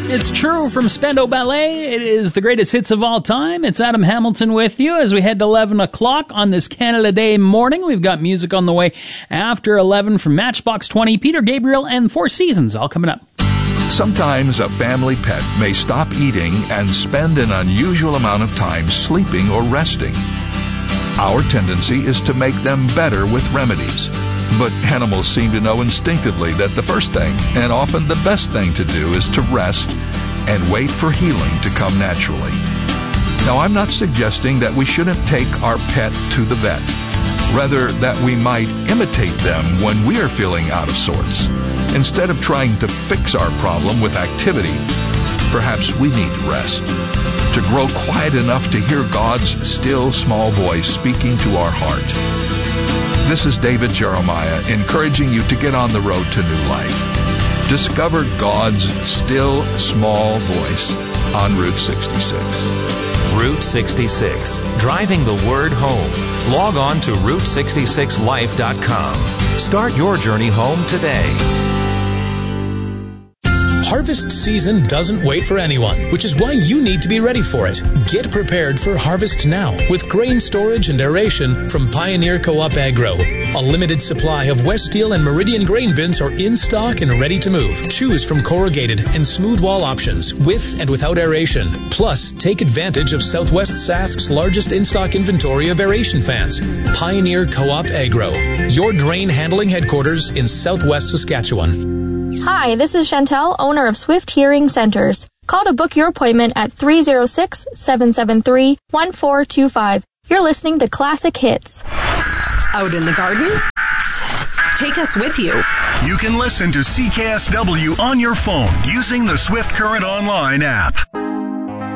It's true from Spandau Ballet. It is the greatest hits of all time. It's Adam Hamilton with you as we head to 11 o'clock on this Canada Day morning. We've got music on the way after 11 from Matchbox 20, Peter Gabriel, and Four Seasons, all coming up. Sometimes a family pet may stop eating and spend an unusual amount of time sleeping or resting. Our tendency is to make them better with remedies. But animals seem to know instinctively that the first thing, and often the best thing to do, is to rest and wait for healing to come naturally. Now, I'm not suggesting that we shouldn't take our pet to the vet. Rather, that we might imitate them when we are feeling out of sorts. Instead of trying to fix our problem with activity, perhaps we need rest. To grow quiet enough to hear God's still small voice speaking to our heart. This is David Jeremiah encouraging you to get on the road to new life. Discover God's still small voice on Route 66. Route 66, driving the word home. Log on to Route66Life.com. Start your journey home today. Harvest season doesn't wait for anyone, which is why you need to be ready for it. Get prepared for harvest now with grain storage and aeration from Pioneer Co-op Agro. A limited supply of West Steel and Meridian grain bins are in stock and ready to move. Choose from corrugated and smooth wall options with and without aeration. Plus, take advantage of Southwest Sask's largest in-stock inventory of aeration fans. Pioneer Co-op Agro, your drain handling headquarters in Southwest Saskatchewan. Hi, this is Chantel, owner of Swift Hearing Centers. Call to book your appointment at 306-773-1425. You're listening to Classic Hits. Out in the garden? Take us with you. You can listen to CKSW on your phone using the Swift Current Online app.